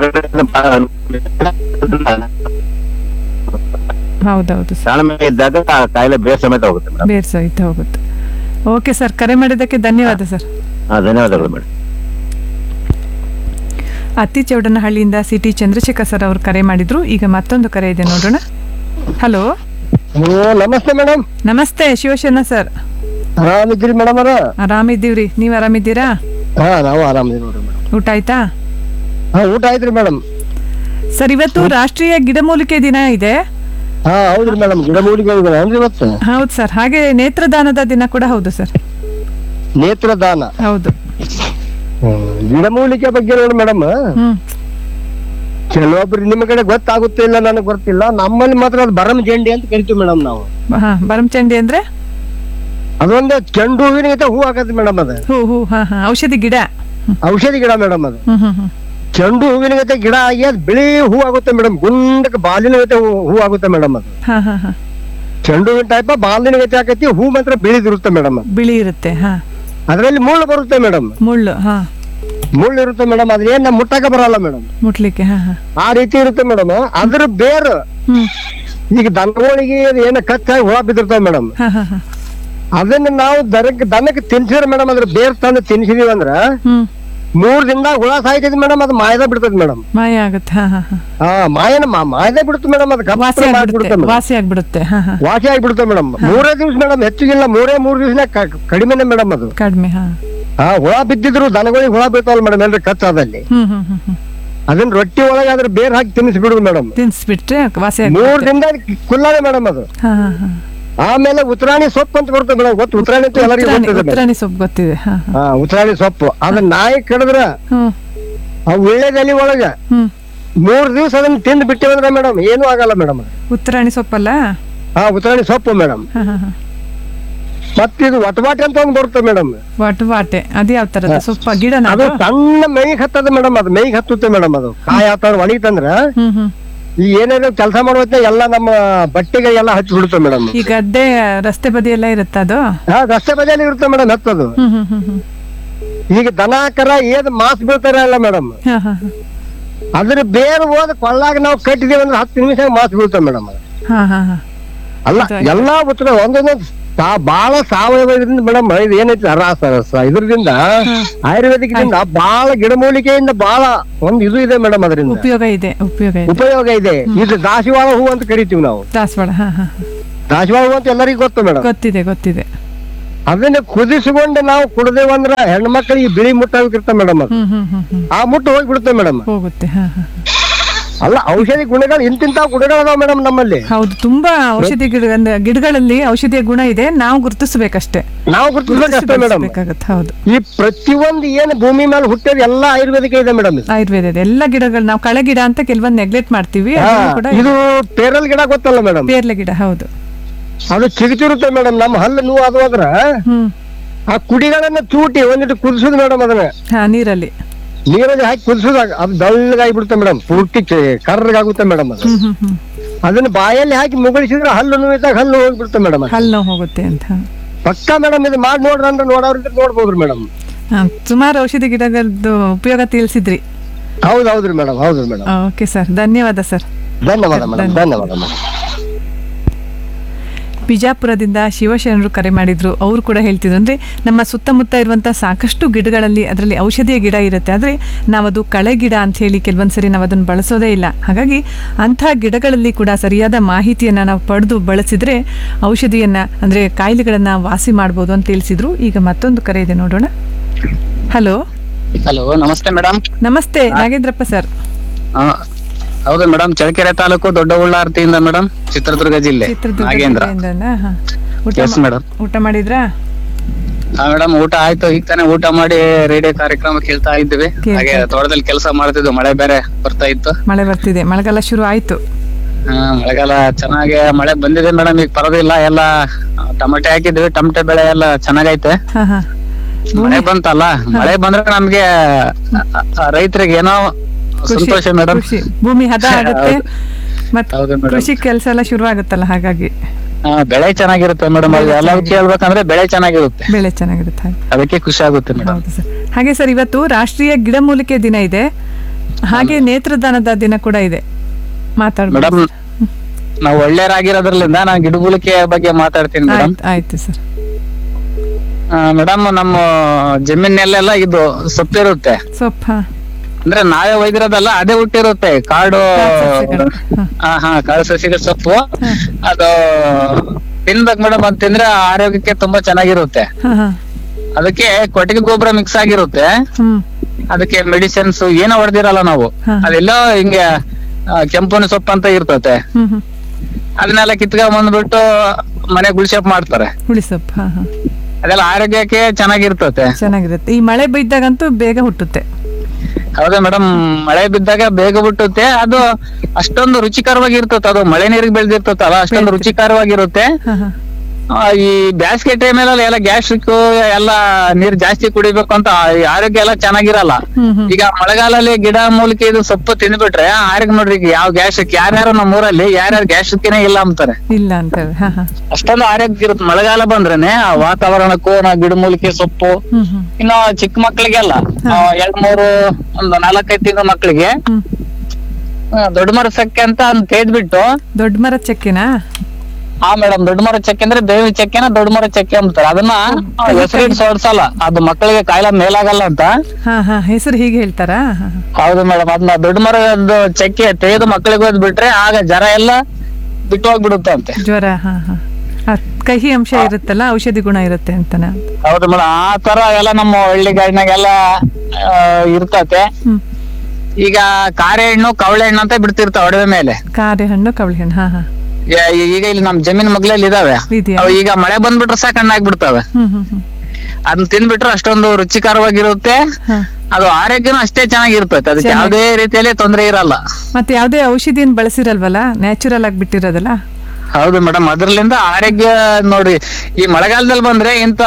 ಹೌದೌದು, ತಾಳ್ಮೆ ಇದ್ದಾಗ ಕಾಯಿಲೆ ಬೇರೆ ಸಮೇತ ಹೋಗುತ್ತೆ ಮೇಡಮ್. ಬೇರೆ ಸಹಿತ ಹೋಗುತ್ತೆ. ಓಕೆ ಸರ್, ಕರೆ ಮಾಡಿದ್ದಕ್ಕೆ ಧನ್ಯವಾದ ಸರ್. ಧನ್ಯವಾದಗಳು ಮೇಡಮ್. ಅತ್ತಿ ಚೌಡನಹಳ್ಳಿಯಿಂದ ಸಿ ಟಿ ಚಂದ್ರಶೇಖರ್ ಸರ್ ಅವರು ಕರೆ ಮಾಡಿದ್ರು. ಈಗ ಮತ್ತೊಂದು ಕರೆ ಇದೆ, ನೋಡೋಣ. ಹಲೋ, ನಮಸ್ತೆ ಮೇಡಮ್. ನಮಸ್ತೆ ಶಿವಶರಣ ಸರ್. ಆರಾಮಿದ್ದೀರಿ ಮೇಡಮ್? ಆರಾಮಿದ್ದೀವ್ರಿ, ನೀವ್ ಆರಾಮಿದ್ದೀರಾ? ನಾವು ಆರಾಮಿದ್ದೀವಿ ನೋಡ್ರಿ ಮೇಡಮ್. ಊಟ ಆಯ್ತಾ? ಊಟ ಆಯ್ತ್ರಿ ಮೇಡಮ್. ಸರ್, ಇವತ್ತು ರಾಷ್ಟ್ರೀಯ ಗಿಡಮೂಲಿಕೆ ದಿನ ಇದೆ. ಹೌದ್ರಿ ಮೇಡಮ್, ಗಿಡಮೂಲಿಕೆ ಇದೆ ಅಂದ್ರೆ ಇವತ್ತು. ಹೌದು ಸರ್, ಹಾಗೆ ನೇತ್ರದಾನದ ದಿನ ಕೂಡ ಹೌದು ಸರ್. ನೇತ್ರದಾನ? ಹೌದು. ಗಿಡಮೂಲಿಕೆ ಬಗ್ಗೆ ನೋಡಿ ಮೇಡಮ್, ಕೆಲವೊಬ್ರು ನಿಮ್ಮ ಕಡೆ ಗೊತ್ತಾಗುತ್ತೆ ಇಲ್ಲ ನನಗೆ ಗೊತ್ತಿಲ್ಲ. ನಮ್ಮಲ್ಲಿ ಮಾತ್ರ ಅದು ಬರಂ ಜಂಡಿ ಅಂತ ಕರಿತೀವಿ ಮೇಡಮ್ ನಾವು. ಬರಂ ಚಂಡಿ ಅಂದ್ರೆ ಅದೊಂದು ಚೆಂಡು ಹೂವಿನ ಹೂ ಆಗತ್ತೆ ಮೇಡಮ್. ಅದು ಹೂ ಔಷಧಿ ಗಿಡ. ಔಷಧಿ ಗಿಡ ಮೇಡಮ್. ಅದು ಚೆಂಡು ಹೂವಿನ ಗತೆ ಗಿಡ ಆಗಿ ಅದು ಬಿಳಿ ಹೂ ಆಗುತ್ತೆ ಮೇಡಮ್. ಗುಂಡಕ್ಕೆ ಬಾಲಿನ ಗತೆ ಹೂ ಆಗುತ್ತೆ ಮೇಡಮ್. ಅದು ಚೆಂಡು ಹೂವಿನ ಟೈಪ್ ಬಾಲಿನ ಗತೆ ಆಕತಿ, ಹೂ ಮಾತ್ರ ಬಿಳಿದಿರುತ್ತೆ ಮೇಡಮ್. ಬಿಳಿ ಇರುತ್ತೆ. ಅದ್ರಲ್ಲಿ ಮುಳ್ಳು ಬರುತ್ತೆ ಮೇಡಮ್. ಮುಳ್ಳು ಇರುತ್ತೆ ಮೇಡಮ್. ಅದೇನ್ ಮುಟ್ಟಕ್ಕೆ ಬರಲ್ಲ ಮೇಡಮ್, ಮುಟ್ಲಿಕ್ಕೆ. ಆ ರೀತಿ ಇರುತ್ತೆ ಮೇಡಮ್. ಅದ್ರ ಬೇರು ಈಗ ದನಗಳಿಗೆ ಏನ ಕಚ್ಚಾಗಿ ಹುಳ ಬಿದ್ದಿರ್ತಾವ ಮೇಡಮ್. ಅದನ್ನ ನಾವು ದನಕ್ಕೆ ತಿನ್ಸಿದ್ರೆ ಮೇಡಮ್, ಅದ್ರ ಬೇರ್ ತಂದು ತಿನ್ಸಿದೀವಿ ಅಂದ್ರ 3 ದಿನದಾಗ ಹುಳ ಸಾಯ್ತೈತಿ ಮೇಡಮ್. ಅದು ಮಾಯದ ಬಿಡ್ತೈತಿ ಮೇಡಮ್. ಮಾಯ ಆಗುತ್ತೆ. ಮಾಯದ ಬಿಡುತ್ತೆ ಮೇಡಮ್. ಅದು ವಾಸಿ ಆಗ್ಬಿಡುತ್ತೆ. ವಾಸಿ ಆಗ್ಬಿಡುತ್ತೆ ಮೇಡಮ್. 3 ದಿವಸ ಮೇಡಮ್, ಹೆಚ್ಚಿಗಿಲ್ಲ 3 ದಿವಸ ಕಡಿಮೆನೆ ಮೇಡಮ್. ಅದು ಕಡಿಮೆ. ಹುಳ ಬಿದ್ದಿದ್ರು ದನಗಳಿಗೆ ಹುಳ ಬೀಳ್ತಾವಲ್ಲ ಮೇಡಮ್, ಎಲ್ರಿ ಕಚ್ಚಾದಲ್ಲಿ. ಅದನ್ನ ರೊಟ್ಟಿ ಒಳಗೆ ಅದ್ರ ಬೇರ್ ಹಾಕಿ ತಿನ್ನಿಸ್ಬಿಡುದು ಮೇಡಮ್. ತಿನ್ಸ್ಬಿಟ್ರೆ 3 ದಿನದಾಗ ಕುಲ್ಲಾನೆ ಮೇಡಮ್ ಅದು. ಆಮೇಲೆ ಉತ್ತರಾಣಿ ಸೊಪ್ಪು ಅಂತ ಬರುತ್ತೆ ಮೇಡಮ್. ಗೊತ್ತು? ಉತ್ತರಾಣಿ ಅಂತ ಎಲ್ಲರಿಗೂ ಗೊತ್ತಿದೆ. ಉತ್ತರಾಣಿ ಸೊಪ್ಪು ಗೊತ್ತಿದೆ. ಉತ್ತರಾಣಿ ಸೊಪ್ಪು ಅದನ್ನ ನಾಯಿ ಕಡಿದ್ರ ಆ ಉಳ್ಳೆದೆಲೆ ಒಳಗ 3 ದಿವಸ ಅದನ್ನ ತಿಂದು ಬಿಟ್ಟಿವಂದ್ರ ಮೇಡಮ್ ಏನು ಆಗಲ್ಲ ಮೇಡಮ್. ಉತ್ತರಾಣಿ ಸೊಪ್ಪಲ್ಲ? ಉತ್ತರಾಣಿ ಸೊಪ್ಪು ಮೇಡಮ್. ಮತ್ತಿದು ವಟವಾಟೆ ಅಂತ ಒಂದು ಬರುತ್ತೆ ಮೇಡಮ್. ವಟವಾಟೆ ಅದು ಯಾವ ತರದ ಸೊಪ್ಪ? ಗಿಡ? ಅದು ಸಣ್ಣ ಮೇಯ್ಗೆ ಹತ್ತದ ಮೇಡಮ್. ಅದು ಮೇಯ್ಗೆ ಹತ್ತುತ್ತೆ ಮೇಡಮ್. ಅದು ಕಾಯಿ ಆತ ಒಣಗಿತಂದ್ರ ಈ ಏನೇನು ಕೆಲಸ ಮಾಡುವಂತ ಎಲ್ಲ ನಮ್ಮ ಬಟ್ಟೆಗೆ ಎಲ್ಲ ಹಚ್ಚಿ ಬಿಡುತ್ತೆ ಮೇಡಮ್. ಈ ಗದ್ದೆ ರಸ್ತೆ ಬದಿ ಎಲ್ಲ ಇರುತ್ತೆ ಅದು? ರಸ್ತೆ ಬದಿಯಲ್ಲಿ ಇರುತ್ತೆ ಮೇಡಮ್ ಹತ್ತದು. ಈಗ ದನ ಕರ ಏನ್ ಮಾಸ್ ಬೀಳ್ತಾರಲ್ಲ ಮೇಡಮ್, ಅದ್ರ ಬೇರೆ ಹೋದ ಕೊಳ್ಳಾಗ ನಾವು ಕಟ್ಟಿದೀವಿ ಅಂದ್ರೆ 10 ನಿಮಿಷ ಮಾಸ್ ಬೀಳ್ತಾವ ಮೇಡಮ್. ಅಲ್ಲ ಎಲ್ಲಾ ಉತ್ತರ ಒಂದೊಂದು ಬಹಳ ಸಾವಯವದಿಂದ ಮೇಡಮ್ ಇದು ಏನೈತಿ ಇದ್ರದಿಂದ ಆಯುರ್ವೇದಿಕದಿಂದ ಬಹಳ ಗಿಡಮೂಲಿಕೆಯಿಂದ ಬಹಳ ಒಂದು ಇದು ಇದೆ ಮೇಡಮ್. ಅದರಿಂದ ಉಪಯೋಗ ಇದೆ. ಇದು ದಾಸವಾಳ ಹೂ ಅಂತ ಕರಿತೀವಿ ನಾವು. ದಾಸವಾಳ ಹೂ ಅಂತ ಎಲ್ಲರಿಗೂ ಗೊತ್ತು ಮೇಡಮ್. ಗೊತ್ತಿದೆ. ಅದನ್ನ ಕುದಿಸಿಕೊಂಡು ನಾವು ಕುಡ್ದೇವಂದ್ರ ಹೆಣ್ಮಕ್ಳಿಗೆ ಬಿಳಿ ಮುಟ್ಟಾಗಿರ್ತಾವ ಮೇಡಮ್. ಅದು ಆ ಮುಟ್ಟು ಹೋಗ್ಬಿಡುತ್ತೆ ಮೇಡಮ್. ಅಲ್ಲ ಔಷಧಿ ಗುಣಗಳು ಇಂತಿಂತ ಗುಣಗಳು ಅದಾವ ಮೇಡಮ್ ನಮ್ಮಲ್ಲಿ. ಹೌದು, ತುಂಬಾ ಔಷಧಿ ಗಿಡಗಳಲ್ಲಿ ಔಷಧಿಯ ಗುಣ ಇದೆ. ನಾವು ಗುರುತಿಸ್ಬೇಕಷ್ಟೇ. ಮೇಡಮ್. ಹೌದು, ಈ ಪ್ರತಿಯೊಂದು ಏನು ಭೂಮಿ ಮೇಲೆ ಹುಟ್ಟೋದು ಎಲ್ಲ ಆಯುರ್ವೇದಿಕ ಇದೆ ಮೇಡಮ್. ಆಯುರ್ವೇದ ಇದೆ. ಎಲ್ಲ ಗಿಡಗಳು ನಾವು ಕಳೆ ಗಿಡ ಅಂತ ಕೆಲವೊಂದು ನೆಗ್ಲೆಕ್ಟ್ ಮಾಡ್ತೀವಿ. ಇದು ಪೇರಲ್ ಗಿಡ ಗೊತ್ತಲ್ಲ ಮೇಡಮ್? ಪೇರ್ಲೆ ಗಿಡ, ಹೌದು. ಅದು ಚಿಗುತಿರುತ್ತೆ ಮೇಡಮ್. ನಮ್ಮ ಹಲ್ಲು ನೋವು ಅದು ಆದ್ರ ಆ ಕುಡಿಗಳನ್ನ ಚೂಟಿ ಒಂದಿಟ್ಟು ಕುದಿಸುದು ಮೇಡಮ್. ಅದನ್ನ ನೀರಲ್ಲಿ ಹಾಕಿ ಕುದಿಸುದಾಗ ಅದು ದಳ್ಳಗಾಗಿ ಬಿಡುತ್ತೆ ಮೇಡಮ್. ಪೂರ್ತಿ ಕರ್ರಗಾಗುತ್ತೆ ಮೇಡಮ್. ಅದು ಅದನ್ನ ಬಾಯಲ್ಲಿ ಹಾಕಿ ಮುಗಳಿಸಿದ್ರೆ ಹಲ್ಲು ನೋವಿದ್ದಾಗ ಹಲ್ಲು ಹೋಗ್ಬಿಡುತ್ತೆ ಮೇಡಮ್. ಹಲ್ಲು ಹೋಗುತ್ತೆ ಅಂತ ಪಕ್ಕಾ ಮೇಡಮ್. ಇದು ಮಾಡಿ ನೋಡ್ರಿ ಅಂದ್ರೆ ನೋಡೋರಿದ್ರೆ ನೋಡ್ಬೋದ್ರಿ ಮೇಡಮ್. ಸುಮಾರು ಔಷಧಿ ಗಿಡಗಳದ್ದು ಉಪಯೋಗ ತಿಳಿಸಿದ್ರಿ. ಹೌದೌದ್ರಿ ಮೇಡಮ್. ಹೌದ್ರಿ ಮೇಡಮ್. ಓಕೆ ಸರ್, ಧನ್ಯವಾದ ಸರ್. ಧನ್ಯವಾದ ಮೇಡಮ್. ಧನ್ಯವಾದ ಮೇಡಮ್. ಬಿಜಾಪುರದಿಂದ ಶಿವಶರಣರು ಕರೆ ಮಾಡಿದ್ರು. ಅವರು ಕೂಡ ಹೇಳ್ತಿದ್ರು, ಅಂದರೆ ನಮ್ಮ ಸುತ್ತಮುತ್ತ ಇರುವಂಥ ಸಾಕಷ್ಟು ಗಿಡಗಳಲ್ಲಿ ಅದರಲ್ಲಿ ಔಷಧಿಯ ಗಿಡ ಇರುತ್ತೆ, ಆದರೆ ನಾವದು ಕಳೆ ಗಿಡ ಅಂತ ಹೇಳಿ ಕೆಲವೊಂದು ಸರಿ ನಾವು ಅದನ್ನು ಬಳಸೋದೇ ಇಲ್ಲ. ಹಾಗಾಗಿ ಅಂಥ ಗಿಡಗಳಲ್ಲಿ ಕೂಡ ಸರಿಯಾದ ಮಾಹಿತಿಯನ್ನು ನಾವು ಪಡೆದು ಬಳಸಿದರೆ ಔಷಧಿಯನ್ನು ಅಂದರೆ ಕಾಯಿಲೆಗಳನ್ನು ವಾಸಿ ಮಾಡ್ಬೋದು ಅಂತ ತಿಳಿಸಿದ್ರು. ಈಗ ಮತ್ತೊಂದು ಕರೆ ಇದೆ, ನೋಡೋಣ. ಹಲೋ. ನಮಸ್ತೆ ಮೇಡಮ್. ನಮಸ್ತೆ, ನಾಗೇಂದ್ರಪ್ಪ ಸರ್. ಹೌದು ಮೇಡಮ್, ಚಳ್ಳಕೆರೆ ತಾಲೂಕು ದೊಡ್ಡ ಉಳ್ಳಾರ್ತಿಯಿಂದ ಮೇಡಮ್, ಚಿತ್ರದುರ್ಗ ಜಿಲ್ಲೆ. ನಾಗೇಂದ್ರ. ಮೇಡಮ್, ಊಟ ಮಾಡಿದ್ರಾ? ಮೇಡಮ್ ಊಟ ಆಯ್ತು. ಈಗ ತಾನೇ ಊಟ ಮಾಡಿ ರೇಡಿಯೋ ಕಾರ್ಯಕ್ರಮ ಕೇಳ್ತಾ ಇದ್ದೀವಿ. ಹಾಗೆ ತೋಟದಲ್ಲಿ ಕೆಲಸ ಮಾಡ್ತಿದ್ವಿ. ಮಳೆ ಬೇರೆ ಬರ್ತಾ ಇತ್ತು. ಮಳೆ ಬರ್ತಿದೆ, ಮಳೆಗಾಲ ಶುರು ಆಯ್ತು. ಮಳೆಗಾಲ ಚೆನ್ನಾಗಿ ಮಳೆ ಬಂದಿದೆ ಮೇಡಮ್. ಈಗ ಪರವಾಗಿಲ್ಲ. ಎಲ್ಲ ಟೊಮೆಟೆ ಹಾಕಿದ್ವಿ. ಟೊಮೆಟೆ ಬೆಳೆ ಎಲ್ಲ ಚೆನ್ನಾಗೈತೆ. ಮಳೆ ಬಂತಲ್ಲ, ಮಳೆ ಬಂದ್ರೆ ನಮ್ಗೆ ರೈತರಿಗೆ ಏನೋ ಸಂತೋಷ ಮೇಡಮ್. ಭೂಮಿ ಹದ ಆಗುತ್ತೆ, ಮತ್ತೆ ಕೃಷಿ ಕೆಲಸ ಎಲ್ಲ ಶುರು ಆಗುತ್ತಲ್ಲ, ಹಾಗಾಗಿ ಬೆಳೆ ಚೆನ್ನಾಗಿರುತ್ತೆ ಮೇಡಮ್. ಎಲ್ಲ ಹೇಳ್ಬೇಕಂದ್ರೆ ಬೆಳೆ ಚೆನ್ನಾಗಿರುತ್ತೆ. ಅದಕ್ಕೆ ಖುಷಿ ಆಗುತ್ತೆ ಮೇಡಮ್. ಹಾಗೆ ಸರ್, ಇವತ್ತು ರಾಷ್ಟ್ರೀಯ ಗಿಡಮೂಲಿಕೆ ದಿನ ಇದೆ, ಹಾಗೆ ನೇತ್ರದಾನದ ದಿನ ಕೂಡ ಇದೆ. ಮೇಡಮ್, ನಾವು ಒಳ್ಳೆಯರಾಗಿರೋದ್ರಲ್ಲಿಂದ ನಾನು ಗಿಡಮೂಲಿಕೆ ಬಗ್ಗೆ ಮಾತಾಡ್ತೀನಿ ಮೇಡಮ್. ಆಯ್ತು ಸರ್. ಮೇಡಮ್, ನಮ್ಮ ಜಮೀನಲ್ಲೆಲ್ಲ ಇದು ಸೊಪ್ಪಿರುತ್ತೆ. ಸೊಪ್ಪು ಅಂದ್ರೆ ನಾವೇ ಒಯ್ದಿರೋದಲ್ಲ, ಅದೇ ಹುಟ್ಟಿರುತ್ತೆ. ಕಾಡು ಕಾಡು ಸಸಿಗಳ ಸೊಪ್ಪು ಅದು ತಿನ್ಬೇಕು ಮೇಡಮ್. ಅದು ತಿಂದ್ರೆ ಆರೋಗ್ಯಕ್ಕೆ ತುಂಬಾ ಚೆನ್ನಾಗಿರುತ್ತೆ. ಅದಕ್ಕೆ ಕೊಟ್ಟಿಗೆ ಗೊಬ್ಬರ ಮಿಕ್ಸ್ ಆಗಿರುತ್ತೆ. ಅದಕ್ಕೆ ಮೆಡಿಸಿನ್ಸ್ ಏನೋ ಹೊಡೆದಿರಲ್ಲ ನಾವು. ಅದೆಲ್ಲೋ ಹಿಂಗೆ ಕೆಂಪುನ ಸೊಪ್ಪು ಅಂತ ಇರ್ತತೆ. ಅದನ್ನೆಲ್ಲ ಕಿತ್ಕೊಂಡ್ ಬಂದ್ಬಿಟ್ಟು ಮನೆ ಗುಳಿಸೊಪ್ಪು ಮಾಡ್ತಾರೆ. ಅದೆಲ್ಲ ಆರೋಗ್ಯಕ್ಕೆ ಚೆನ್ನಾಗಿರ್ತತೆ. ಈ ಮಳೆ ಬಿದ್ದಾಗಂತೂ ಬೇಗ ಹುಟ್ಟುತ್ತೆ. ಹೌದಾ ಮೇಡಮ್, ಮಳೆ ಬಿದ್ದಾಗ ಬೇಗ ಬಿಟ್ಟುತ್ತೆ. ಅದು ಅಷ್ಟೊಂದು ರುಚಿಕರವಾಗಿರ್ತದೆ. ಅದು ಮಳೆ ನೀರಿಗೆ ಬೆಳೆದಿರ್ತಲ್ಲ, ಅಷ್ಟೊಂದು ರುಚಿಕರವಾಗಿರುತ್ತೆ. ಈ ಬ್ಯಾಸ್ಗೆ ಟೈಮಲ್ಲಿ ಎಲ್ಲ ಗ್ಯಾಸ್ಟ್ರಿಕ್ ಎಲ್ಲ ನೀರ್ ಜಾಸ್ತಿ ಕುಡಿಬೇಕು ಅಂತ ಆರೋಗ್ಯ ಎಲ್ಲ ಚೆನ್ನಾಗಿರಲ್ಲ. ಈಗ ಮಳೆಗಾಲಲ್ಲಿ ಗಿಡ ಮೂಲಿಕೆ ಇದು ಸೊಪ್ಪು ತಿಂದ್ಬಿಟ್ರೆ ಆರೋಗ್ಯ ನೋಡ್ರಿ, ಈಗ ಯಾವ ಗ್ಯಾಸ್ಟ್ರಿಕ್ ಯಾರ್ಯಾರು ನಮ್ಮ ಊರಲ್ಲಿ ಯಾರ್ಯಾರು ಗ್ಯಾಸ್ಟ್ರಿಕ್ನೇ ಇಲ್ಲ ಅಂತಾರೆ. ಅಷ್ಟೊಂದು ಆರೋಗ್ಯ ಇರುತ್ತೆ. ಮಳೆಗಾಲ ಬಂದ್ರೇನೆ ಆ ವಾತಾವರಣಕ್ಕೂ ನಾವು ಗಿಡ ಮೂಲಿಕೆ ಸೊಪ್ಪು. ಇನ್ನು ಚಿಕ್ಕ ಮಕ್ಳಿಗೆಲ್ಲ 2-3 ಒಂದು 4-5 ತಿಂಗಳ ಮಕ್ಳಿಗೆ ದೊಡ್ಡ ಮರ ಚಕ್ಕೆ ಅಂತ ತೆಗೆದ್ಬಿಟ್ಟು. ದೊಡ್ಡ ಮರ ಚಕ್ಕೆನಾ? ಮೇಡಮ್, ದೊಡ್ಡ ಮರ ಚಕ್ಕೆ ಅಂದ್ರೆ ಬೇವಿನ ಚಕ್ಕೆನ ದೊಡ್ಡ ಮರ ಚಕ್ಕೆ ಅಂತಾರೆ. ಅದನ್ನ ಹೆಸರಿಟ್ಟು ಸೋಡ್ಸಲ್ಲ, ಅದು ಮಕ್ಕಳಿಗೆ ಕಾಯಿಲೆ ಮೇಲಾಗಲ್ಲ ಅಂತ. ಹೆಸರು ಹೀಗೆ ಹೇಳ್ತಾರ? ಹೌದು ಮೇಡಮ್. ಅದನ್ನ ದೊಡ್ಡ ಮರದ ಚಕ್ಕೆ ತೆಗೆದು ಮಕ್ಕಳಿಗೆ ಹೋದ್ ಬಿಟ್ರೆ ಆಗ ಜ್ವರ ಎಲ್ಲ ಬಿಟ್ಟು ಹೋಗ್ಬಿಡುತ್ತೆ ಅಂತೆ. ಜ್ವರ ಕಹಿ ಅಂಶ ಇರುತ್ತಲ್ಲ, ಔಷಧಿ ಗುಣ ಇರುತ್ತೆ ಅಂತನ? ಹೌದು ಮೇಡಮ್. ಆ ತರ ಎಲ್ಲ ನಮ್ಮ ಹಳ್ಳಿಗಾಡಿನಾಗೆಲ್ಲ ಇರ್ತತೆ. ಈಗ ಕಾರೆ ಹಣ್ಣು ಕವಳೆ ಹಣ್ಣು ಅಂತ ಬಿಡ್ತಿರ್ತಾವ ಒಡವೆ ಮೇಲೆ. ಕಾರೆ ಹಣ್ಣು ಕವಳೆ ಹಣ್ಣು ಈಗ ಇಲ್ಲಿ ನಮ್ ಜಮೀನ್ ಮಗ್ಲಲ್ಲಿ ಇದಾವೆ. ಈಗ ಮಳೆ ಬಂದ್ಬಿಟ್ರೆ ಸಾಕು ಹಣ್ಣಾಗ್ಬಿಡ್ತಾವೆ. ಅದನ್ನ ತಿಂದ್ಬಿಟ್ರೆ ಅಷ್ಟೊಂದು ರುಚಿಕರವಾಗಿರುತ್ತೆ. ಅದು ಆರೋಗ್ಯನೂ ಅಷ್ಟೇ ಚೆನ್ನಾಗಿರ್ತೈತೆ. ಅದಕ್ಕೆ ಯಾವುದೇ ರೀತಿಯಲ್ಲಿ ತೊಂದರೆ ಇರಲ್ಲ. ಮತ್ತೆ ಯಾವುದೇ ಔಷಧಿಯನ್ನು ಬಳಸಿರಲ್ವಲ್ಲ, ನ್ಯಾಚುರಲ್ ಆಗಿ ಬಿಟ್ಟಿರೋದಲ್ಲ. ಹೌದು ಮೇಡಮ್. ಅದ್ರಲ್ಲಿಂದ ಆರೋಗ್ಯ ನೋಡ್ರಿ, ಈ ಮಳೆಗಾಲದಲ್ಲಿ ಬಂದ್ರೆ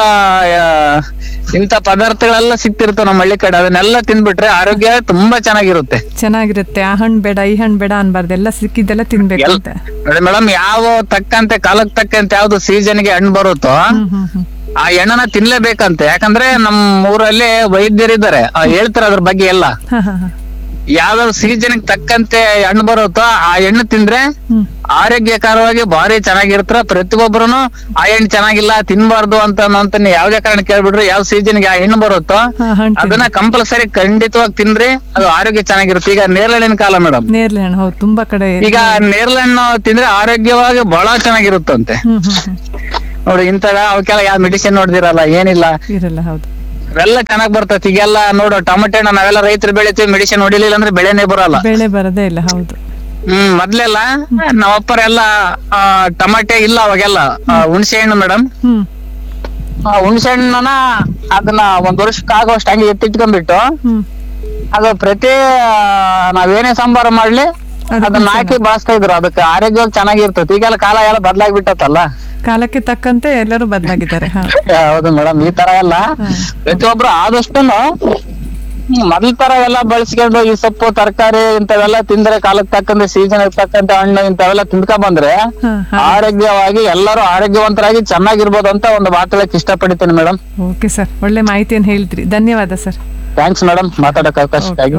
ಇಂತ ಪದಾರ್ಥಗಳೆಲ್ಲ ಸಿಕ್ತಿರ್ತಾವ ನಮ್ಮ ಹಳ್ಳಿ ಕಡೆ. ಅದನ್ನೆಲ್ಲ ತಿಂದ್ಬಿಟ್ರೆ ಆರೋಗ್ಯ ತುಂಬಾ ಚೆನ್ನಾಗಿರುತ್ತೆ. ಆ ಹಣ್ಣು ಬೇಡ ಈ ಹಣ್ಣು ಬೇಡ ಅನ್ಬಾರ್ದು, ಎಲ್ಲ ಸಿಕ್ಕಿದ್ದೆಲ್ಲ ತಿನ್ಬೇಕು ಅಂತ. ನೋಡಿ ಮೇಡಮ್, ಯಾವ ತಕ್ಕಂತೆ ಕಾಲಕ್ ತಕ್ಕಂತೆ ಯಾವ್ದು ಸೀಸನ್ಗೆ ಹಣ್ಣು ಬರುತ್ತೋ ಆ ಹಣ್ಣನ್ನ ತಿನ್ಲೇಬೇಕಂತೆ. ಯಾಕಂದ್ರೆ ನಮ್ ಊರಲ್ಲಿ ವೈದ್ಯರಿದ್ದಾರೆ, ಹೇಳ್ತಾರೆ ಅದ್ರ ಬಗ್ಗೆ ಎಲ್ಲ. ಯಾವ್ಯಾವ ಸೀಸನ್ ತಕ್ಕಂತೆ ಹಣ್ಣು ಬರುತ್ತೋ ಆ ಹಣ್ಣು ತಿಂದ್ರೆ ಆರೋಗ್ಯಕರವಾಗಿ ಭಾರಿ ಚೆನ್ನಾಗಿರ್ತಾರ. ಪ್ರತಿಯೊಬ್ಬರುನು ಆ ಹಣ್ಣು ಚೆನ್ನಾಗಿಲ್ಲ ತಿನ್ಬಾರ್ದು ಅಂತ ಯಾವ್ದೇ ಕಾರಣ ಕೇಳ್ಬಿಟ್ರೆ ಯಾವ ಸೀಸನ್ಗೆ ಆ ಹಣ್ಣು ಬರುತ್ತೋ ಅದನ್ನ ಕಂಪಲ್ಸರಿ ಖಂಡಿತವಾಗಿ ತಿನ್ರಿ, ಅದು ಆರೋಗ್ಯ ಚೆನ್ನಾಗಿರುತ್ತೆ. ಈಗ ನೇರಳೆಹಣ್ಣಿನ ಕಾಲ ಮೇಡಮ್, ನೇರಳೆಹಣ್ಣು ಹೌದು ತುಂಬಾ ಕಡೆ ಈಗ ನೇರಳೆಹಣ್ಣು ತಿಂದ್ರೆ ಆರೋಗ್ಯವಾಗಿ ಬಹಳ ಚೆನ್ನಾಗಿರುತ್ತಂತೆ. ನೋಡಿ ಇಂಥವ ಅವಕ್ಕೆಲ್ಲ ಯಾವ ಮೆಡಿಸಿನ್ ನೋಡ್ದಿರಲ್ಲ, ಏನಿಲ್ಲ ಇರಲ್ಲ. ಹೌದು, ಅವೆಲ್ಲ ಚೆನ್ನಾಗ್ ಬರ್ತೈತಿ. ಈಗೆಲ್ಲ ನೋಡು ಟೊಮೆಟೊ ನಾವೆಲ್ಲ ರೈತರು ಬೆಳಿತೀವಿ, ಮೆಡಿಸಿನ್ ಹೊಡಿಲಿಲ್ಲ ಅಂದ್ರೆ ಬೆಳೆನೇ ಬರಲ್ಲ, ಬೆಳೆ ಬರದೇ ಇಲ್ಲ. ಹೌದು, ಮೊದ್ಲೆಲ್ಲ ನಾವಪ್ಪರೆಲ್ಲ ಟೊಮೆಟೊ ಇಲ್ಲ ಅವಾಗೆಲ್ಲ ಹುಣಸೆ ಹಣ್ಣು ಮೇಡಮ್, ಹುಣಸೆ ಹಣ್ಣನ ಅದನ್ನ ಒಂದ್ ವರ್ಷಕ್ಕಾಗೋಷ್ಟು ಹಂಗೆ ಎತ್ತಿಟ್ಕೊಂಡ್ಬಿಟ್ಟು ಅದು ಪ್ರತಿ ನಾವೇನೇ ಸಾಂಬಾರು ಮಾಡ್ಲಿ ಅದನ್ನ ಹಾಕಿ ಬಳಸ್ತಾ ಇದ್ರು, ಅದಕ್ಕೆ ಆರೋಗ್ಯವಾಗಿ ಚೆನ್ನಾಗಿರ್ತೈತಿ. ಈಗೆಲ್ಲ ಕಾಲ ಎಲ್ಲ ಬದಲಾಗ್ಬಿಟ್ಟತ್ತಲ್ಲ, ಕಾಲಕ್ಕೆ ತಕ್ಕಂತೆ ಎಲ್ಲರೂ ಬದಲಾಗಿದ್ದಾರೆ. ಹೌದು ಮೇಡಮ್, ಈ ತರ ಎಲ್ಲ ಪ್ರತಿಯೊಬ್ರು ಆದಷ್ಟು ಮೊದಲ ತರ ಎಲ್ಲ ಬಳಸ್ಕೊಂಡು ಈ ಸೊಪ್ಪು ತರಕಾರಿ ಇಂಥವೆಲ್ಲ ತಿಂದ್ರೆ ಕಾಲಕ್ಕೆ ತಕ್ಕಂತೆ ಸೀಸನ್ ತಕ್ಕಂತೆ ಹಣ್ಣು ಇಂಥವೆಲ್ಲ ತಿಂದ್ಕೊಂಡ್ ಬಂದ್ರೆ ಆರೋಗ್ಯವಾಗಿ ಎಲ್ಲರೂ ಆರೋಗ್ಯವಂತರಾಗಿ ಚೆನ್ನಾಗಿರ್ಬೋದು ಅಂತ ಒಂದು ಮಾತಾಡಕ್ ಇಷ್ಟಪಡ್ತೀನಿ ಮೇಡಮ್. ಓಕೆ ಸರ್, ಒಳ್ಳೆ ಮಾಹಿತಿಯನ್ನು ಹೇಳಿದ್ರಿ, ಧನ್ಯವಾದ ಸರ್. ಥ್ಯಾಂಕ್ಸ್ ಮೇಡಮ್ ಮಾತಾಡಕ್ ಅವಕಾಶಕ್ಕಾಗಿ.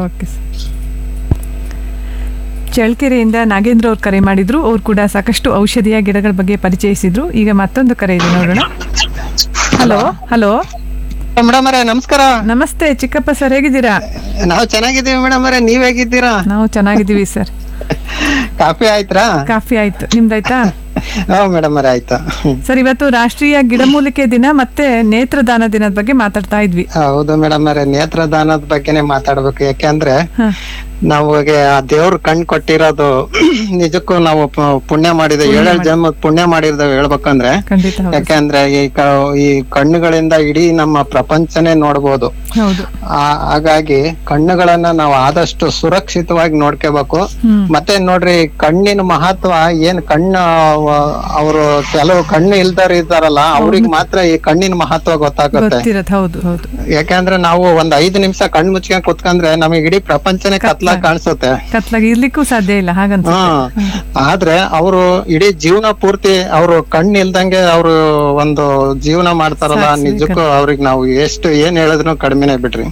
ಚಳ್ಳಕೆರೆಯಿಂದ ನಾಗೇಂದ್ರ ಅವ್ರು ಕರೆ ಮಾಡಿದ್ರು. ಅವ್ರು ಕೂಡ ಸಾಕಷ್ಟು ಔಷಧೀಯ ಗಿಡಗಳ ಬಗ್ಗೆ ಪರಿಚಯಿಸಿದ್ರು. ಈಗ ಮತ್ತೊಂದು ಕರೆ ಇದೆ, ನೋಡೋಣ. ಹಲೋ ಹಲೋ ಮೇಡಮ್ ಅವರೇ ನಮಸ್ಕಾರ. ನಮಸ್ತೆ ಚಿಕ್ಕಪ್ಪ ಸರ್, ಹೇಗಿದ್ದೀರಾ? ನಾವು ಚೆನ್ನಾಗಿದ್ದೀವಿ ಮೇಡಮ್ ಅವರೇ, ನೀವ್ ಹೇಗಿದ್ದೀರಾ? ನಾವು ಚೆನ್ನಾಗಿದ್ದೀವಿ ಸರ್. ಕಾಫಿ ಆಯ್ತಾ? ಕಾಫಿ ಆಯ್ತು, ನಿಮ್ದಾಯ್ತಾ? ಮೇಡಮ್ ಅವರೇ ಆಯ್ತಾ ಸರ್. ಇವತ್ತು ರಾಷ್ಟ್ರೀಯ ಗಿಡಮೂಲಿಕೆ ದಿನ ಮತ್ತೆ ನೇತ್ರದಾನ ದಿನದ ಬಗ್ಗೆ ಮಾತಾಡ್ತಾ ಇದ್ವಿ. ಹೌದು ಮೇಡಮ್ ಅವರೇ, ನೇತ್ರದಾನದ ಬಗ್ಗೆನೆ ಮಾತಾಡ್ಬೇಕು. ಯಾಕೆಂದ್ರೆ ನಮಗೆ ಆ ದೇವ್ರು ಕಣ್ ಕೊಟ್ಟಿರೋದು ನಿಜಕ್ಕೂ ನಾವು ಪುಣ್ಯ ಮಾಡಿದ 7 ಜನ್ಮ ಪುಣ್ಯ ಮಾಡಿರ್ದೇವೆ ಹೇಳ್ಬೇಕಂದ್ರೆ. ಯಾಕೆಂದ್ರೆ ಈ ಕಣ್ಣುಗಳಿಂದ ಇಡೀ ನಮ್ಮ ಪ್ರಪಂಚನೇ ನೋಡ್ಬೋದು. ಹಾಗಾಗಿ ಕಣ್ಣುಗಳನ್ನ ನಾವು ಆದಷ್ಟು ಸುರಕ್ಷಿತವಾಗಿ ನೋಡ್ಕೋಬೇಕು. ಮತ್ತೆ ನೋಡ್ರಿ, ಕಣ್ಣಿನ ಮಹತ್ವ ಏನ್, ಕಣ್ಣು ಅವರು ಕೆಲವು ಕಣ್ಣು ಇಲ್ದಾರ ಇದ್ದಾರಲ್ಲ ಅವ್ರಿಗೆ ಮಾತ್ರ ಈ ಕಣ್ಣಿನ ಮಹತ್ವ ಗೊತ್ತಾಗುತ್ತೆ. ಯಾಕಂದ್ರೆ ನಾವು ಒಂದ್ 5 ನಿಮಿಷ ಕಣ್ಣು ಮುಚ್ಕೊಂಡ್ ಕುತ್ಕೊಂಡ್ರೆ ನಮಗೆ ಇಡೀ ಪ್ರಪಂಚನೇ ಕತ್ಲಾಗ ಕಾಣಿಸುತ್ತೆ, ಕತ್ಲಾಗಿ ಇರ್ಲಿಕ್ಕೂ ಸಾಧ್ಯ ಇಲ್ಲ ಹಾಗಂತ. ಆದ್ರೆ ಅವರು ಇಡೀ ಜೀವನ ಪೂರ್ತಿ ಅವರು ಕಣ್ಣು ಇಲ್ದಂಗೆ ಅವರು ಒಂದು ಜೀವನ ಮಾಡ್ತಾರಲ್ಲ, ನಿಜಕ್ಕೂ ಅವ್ರಿಗೆ ನಾವು ಎಷ್ಟು ಏನ್ ಹೇಳಿದ್ರು ಕಡಿಮೆನೆ ಬಿಡ್ರಿ.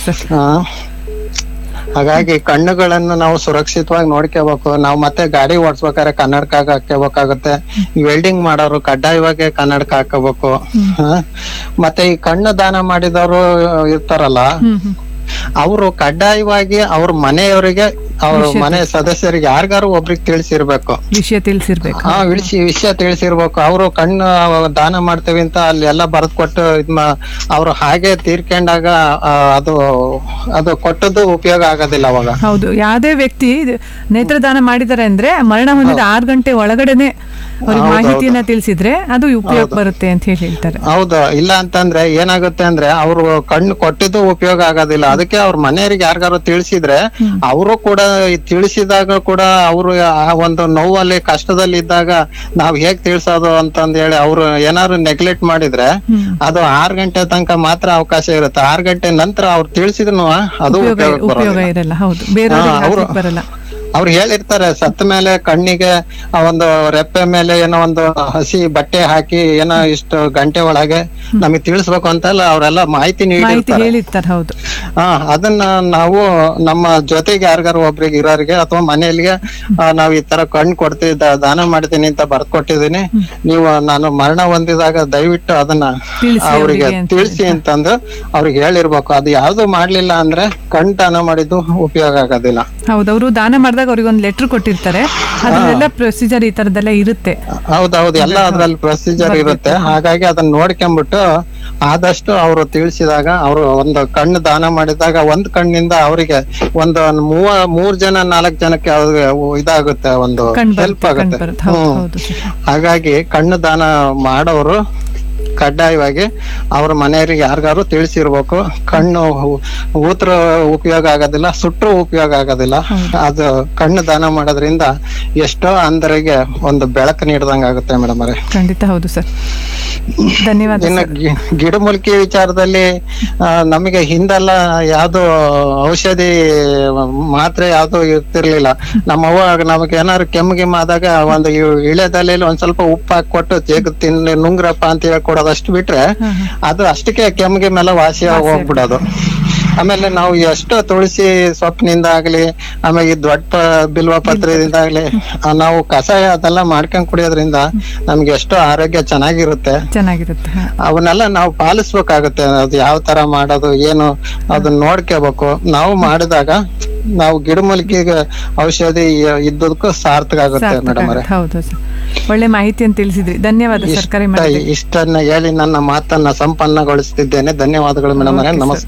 ಹಾಗಾಗಿ ಕಣ್ಣುಗಳನ್ನು ನಾವು ಸುರಕ್ಷಿತವಾಗಿ ನೋಡ್ಕೋಬೇಕು. ನಾವು ಮತ್ತೆ ಗಾಡಿ ಓಡಿಸ್ಬೇಕಾದ್ರೆ ಕನ್ನಡಕ ಹಾಕೋಬೇಕಾಗುತ್ತೆ. ವೆಲ್ಡಿಂಗ್ ಮಾಡೋರು ಕಡ್ಡಾಯವಾಗಿ ಕನ್ನಡಕ ಹಾಕೋಬೇಕು. ಮತ್ತೆ ಈ ಕಣ್ಣು ದಾನ ಮಾಡಿದವರು ಇರ್ತಾರಲ್ಲ, ಅವರು ಕಡ್ಡಾಯವಾಗಿ ಅವ್ರ ಮನೆಯವರಿಗೆ ಅವ್ರ ಮನೆ ಸದಸ್ಯರಿಗೆ ಯಾರಿಗಾರು ಒಬ್ರಿಗೆ ತಿಳಿಸಿರ್ಬೇಕು, ವಿಷಯ ತಿಳಿಸಿರ್ಬೇಕು. ವಿಷಯ ತಿಳಿಸಿರ್ಬೇಕು. ಅವರು ಕಣ್ಣು ದಾನ ಮಾಡ್ತೇವೆ ಅಂತ ಅಲ್ಲಿ ಎಲ್ಲ ಬರೆದ್ ಕೊಟ್ಟು ಅವ್ರು ಹಾಗೆ ತೀರ್ಕೊಂಡಾಗ ಅದು ಕೊಟ್ಟದ್ದು ಉಪಯೋಗ ಆಗೋದಿಲ್ಲ ಅವಾಗ. ಹೌದು, ಯಾವ್ದೇ ವ್ಯಕ್ತಿ ನೇತ್ರದಾನ ಮಾಡಿದಾರೆ ಅಂದ್ರೆ ಮರಣ ಹೊಂದಿದ 6 ಗಂಟೆ ಒಳಗಡೆನೆ ಅವ್ರಿಗೆ ಮಾಹಿತಿಯನ್ನ ತಿಳಿಸಿದ್ರೆ ಅದು ಉಪಯೋಗ ಬರುತ್ತೆ ಅಂತ ಹೇಳ್ತಾರೆ. ಹೌದು, ಇಲ್ಲ ಅಂತಂದ್ರೆ ಏನಾಗುತ್ತೆ ಅಂದ್ರೆ ಅವ್ರು ಕಣ್ಣು ಕೊಟ್ಟಿದ್ದು ಉಪಯೋಗ ಆಗೋದಿಲ್ಲ. ಅದಕ್ಕೆ ಅವ್ರ ಮನೆಯವರಿಗೆ ಯಾರಿಗಾರು ತಿಳಿಸಿದ್ರೆ ಅವರು ಕೂಡ ತಿಳಿಸಿದಾಗ ಕೂಡ ಅವರು ಆ ಒಂದು ನೋವಲ್ಲಿ ಕಷ್ಟದಲ್ಲಿ ಇದ್ದಾಗ ನಾವ್ ಹೇಗ್ ತಿಳ್ಸೋದು ಅಂತಂದ್ ಹೇಳಿ ಅವ್ರು ಏನಾದ್ರು ನೆಗ್ಲೆಕ್ಟ್ ಮಾಡಿದ್ರೆ ಅದು 6 ಗಂಟೆ ತನಕ ಮಾತ್ರ ಅವಕಾಶ ಇರುತ್ತೆ. 6 ಗಂಟೆ ನಂತರ ಅವ್ರು ತಿಳಿಸಿದ್ರು ಅದು ಉಪಯೋಗ ಇರಲ್ಲ. ಹೌದು, ಬೇರೆ ಅವ್ರು ಹೇಳಿರ್ತಾರೆ, ಸತ್ತ ಮೇಲೆ ಕಣ್ಣಿಗೆ ಒಂದು ರೆಪ್ಪೆ ಮೇಲೆ ಏನೋ ಒಂದು ಹಸಿ ಬಟ್ಟೆ ಹಾಕಿ ಏನೋ ಇಷ್ಟು ಗಂಟೆ ಒಳಗೆ ನಮಗೆ ತಿಳಿಸ್ಬೇಕು ಅಂತಲ್ಲ ಅವರೆಲ್ಲ ಮಾಹಿತಿ ನೀಡಿರ್ತಾರೆ. ಅದನ್ನ ನಾವು ನಮ್ಮ ಜೊತೆಗೆ ಯಾರಿಗಾರು ಒಬ್ರಿಗೆ ಇರೋರಿಗೆ ಅಥವಾ ಮನೆಯಲ್ಲಿಗೆ ನಾವ್ ಈ ತರ ಕಣ್ಣು ಕೊಡ್ತೀವಿ, ದಾನ ಮಾಡ್ತೀನಿ ಅಂತ ಬರ್ದ್ ಕೊಟ್ಟಿದ್ದೀನಿ, ನೀವು ನಾನು ಮರಣ ಹೊಂದಿದಾಗ ದಯವಿಟ್ಟು ಅದನ್ನ ಅವ್ರಿಗೆ ತಿಳಿಸಿ ಅಂತಂದು ಅವ್ರಿಗೆ ಹೇಳಿರ್ಬೇಕು. ಅದು ಯಾವ್ದು ಮಾಡ್ಲಿಲ್ಲ ಅಂದ್ರೆ ಕಣ್ ದಾನ ಮಾಡಿದ್ದು ಉಪಯೋಗ ಆಗೋದಿಲ್ಲ. ಹೌದು, ಅವರು ದಾನ ಮಾಡಿದಾಗ ಅವ್ರಿಗೆ ಒಂದು ಲೆಟರ್ ಕೊಟ್ಟಿರ್ತಾರೆ, ಅದೆಲ್ಲ ಪ್ರೊಸೀಜರ್ ಈ ತರದೆಲ್ಲ ಇರುತ್ತೆ. ಹೌದೌದು, ಎಲ್ಲ ಅದ್ರಲ್ಲಿ ಪ್ರೊಸೀಜರ್ ಇರುತ್ತೆ. ಹಾಗಾಗಿ ಅದನ್ನ ನೋಡ್ಕೊಂಡ್ಬಿಟ್ಟು ಆದಷ್ಟು ಅವರು ತಿಳಿಸಿದಾಗ, ಅವರು ಒಂದು ಕಣ್ಣು ದಾನ ಮಾಡಿದಾಗ ಒಂದ್ ಕಣ್ಣಿಂದ ಅವರಿಗೆ ಒಂದು 3 ಜನ 4 ಜನಕ್ಕೆ ಅವ್ರಿಗೆ ಇದಾಗುತ್ತೆ, ಒಂದು ಹೆಲ್ಪ್ ಆಗುತ್ತೆ. ಹಾಗಾಗಿ ಕಣ್ಣು ದಾನ ಮಾಡೋರು ಕಡ್ಡಾಯವಾಗಿ ಅವ್ರ ಮನೆಯವರಿಗೆ ಯಾರಿಗಾರು ತಿಳಿಸಿರ್ಬೇಕು. ಕಣ್ಣು ಊತ್ರ ಉಪಯೋಗ ಆಗೋದಿಲ್ಲ, ಸುಟ್ಟರು ಉಪಯೋಗ ಆಗೋದಿಲ್ಲ. ಅದು ಕಣ್ಣು ದಾನ ಮಾಡೋದ್ರಿಂದ ಎಷ್ಟೋ ಅಂಧರಿಗೆ ಒಂದು ಬೆಳಕು ನೀಡ್ದಂಗ ಆಗುತ್ತೆ ಮೇಡಮ್ ಅವರೇ. ಖಂಡಿತ ಹೌದು ಸರ್, ಧನ್ಯವಾದ. ಇನ್ನು ಗಿಡಮೂಲಿಕೆ ವಿಚಾರದಲ್ಲಿ ನಮಗೆ ಹಿಂದೆಲ್ಲ ಯಾವ್ದು ಔಷಧಿ ಮಾತ್ರೆ ಯಾವ್ದು ಇರ್ತಿರ್ಲಿಲ್ಲ. ನಮ್ಮವ್ವ ನಮಗೆ ಏನಾದ್ರು ಕೆಮ್ಮಿಗೆ ಆದಾಗ ಒಂದು ಇಳೆದೆಲೆಯಲ್ಲಿ ಒಂದ್ ಸ್ವಲ್ಪ ಉಪ್ಪು ಹಾಕೊಟ್ಟು ಜೇಗ ನುಂಗ್ರಪ್ಪ ಅಂತ ಹೇಳ್ಕೊಡೋದು, ಅಷ್ಟು ಬಿಟ್ರೆ ಅದು ಅಷ್ಟಕ್ಕೆ ಕೆಮ್ಮಿಗೆ ಮೇಲೆ ವಾಸಿ ಹೋಗ್ಬಿಡೋದು. ಆಮೇಲೆ ನಾವು ಎಷ್ಟೋ ತುಳಸಿ ಸೊಪ್ಪಿನಿಂದ ಆಗ್ಲಿ ಆಮೇಲೆ ಈ ದೊಡ್ಡ ಬಿಲ್ವ ಪತ್ರದಿಂದ ಆಗ್ಲಿ ನಾವು ಕಷಾಯ ಅದೆಲ್ಲ ಮಾಡ್ಕೊಂಡ್ ಕುಡಿಯೋದ್ರಿಂದ ನಮ್ಗೆ ಎಷ್ಟೋ ಆರೋಗ್ಯ ಚೆನ್ನಾಗಿರುತ್ತೆ. ಅವನ್ನೆಲ್ಲ ನಾವು ಪಾಲಿಸ್ಬೇಕಾಗುತ್ತೆ. ಅದು ಯಾವ ತರ ಮಾಡೋದು ಏನು ಅದನ್ನ ನೋಡ್ಕೋಬೇಕು. ನಾವು ಮಾಡಿದಾಗ ನಾವು ಗಿಡಮೂಲಿಕೆಗೆ ಔಷಧಿ ಇದ್ದದಕ್ಕೂ ಸಾರ್ಥಕ ಆಗುತ್ತೆ ಮೇಡಮ್ ಅವರೇ. ಹೌದು ಸರ್, ಒಳ್ಳೆ ಮಾಹಿತಿಯನ್ನು ತಿಳಿಸಿದ್ರಿ. ಧನ್ಯವಾದ ಸರ್. ಕರೆ ಮಾಡಿ ಇಷ್ಟನ್ನ ಹೇಳಿ ನನ್ನ ಮಾತನ್ನ ಸಂಪನ್ನಗೊಳಿಸ್ತಿದ್ದೇನೆ. ಧನ್ಯವಾದಗಳು ಮೇಡಮ್ ಅವರೇ. ನಮಸ್ಕಾರ.